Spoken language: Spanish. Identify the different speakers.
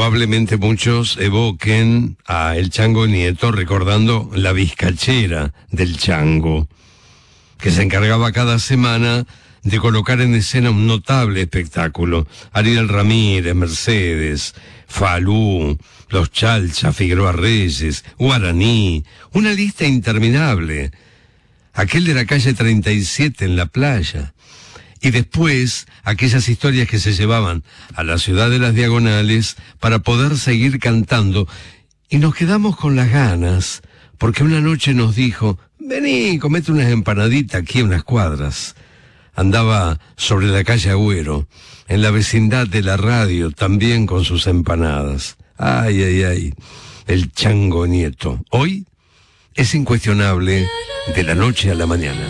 Speaker 1: Probablemente muchos evoquen a el Chango Nieto recordando la vizcachera del Chango, que se encargaba cada semana de colocar en escena un notable espectáculo. Ariel Ramírez, Mercedes, Falú, Los Chalcha, Figueroa Reyes, Guaraní, una lista interminable. Aquel de la calle 37 en la playa. Y después, aquellas historias que se llevaban a la ciudad de las Diagonales para poder seguir cantando. Y nos quedamos con las ganas, porque una noche nos dijo, vení, comete unas empanaditas aquí a unas cuadras. Andaba sobre la calle Agüero, en la vecindad de la radio, también con sus empanadas. Ay, ay, ay, el Chango Nieto. Hoy es incuestionable de la noche a la mañana.